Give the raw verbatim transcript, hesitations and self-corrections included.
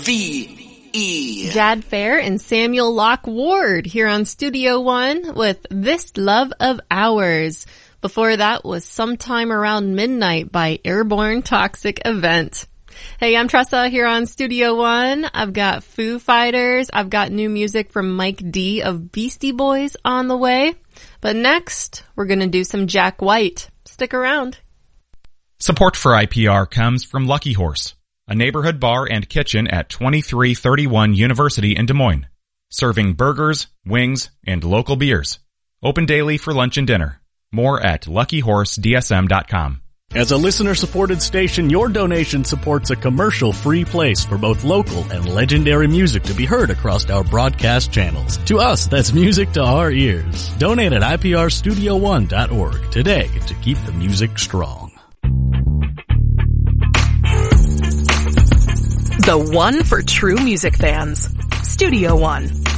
V E. Jad Fair and Samuel Locke Ward here on Studio One with This Love of Ours. Before that was Sometime Around Midnight by Airborne Toxic Event. Hey, I'm Tressa here on Studio One. I've got Foo Fighters. I've got new music from Mike D of Beastie Boys on the way. But next, we're going to do some Jack White. Stick around. Support for I P R comes from Lucky Horse, a neighborhood bar and kitchen at twenty-three thirty-one University in Des Moines, serving burgers, wings, and local beers. Open daily for lunch and dinner. More at lucky horse d s m dot com. As a listener-supported station, your donation supports a commercial-free place for both local and legendary music to be heard across our broadcast channels. To us, that's music to our ears. Donate at I P R studio one dot org today to keep the music strong. The one for true music fans. Studio One.